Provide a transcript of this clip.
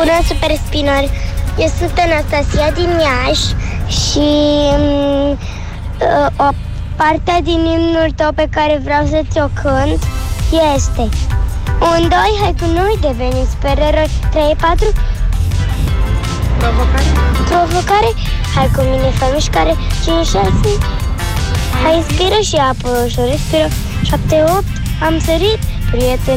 Bună, super spinări! Eu sunt Anastasia din Iași și o parte din imnul tău pe care vreau să ți-o cânt este 1, 2, hai cu noi, devenim supereroi, 3, 4 Provocare, hai cu mine, fă mișcare, 5, 6 hai, inspiră și apă ușor, respiră, 7, 8 am sărit, prieten.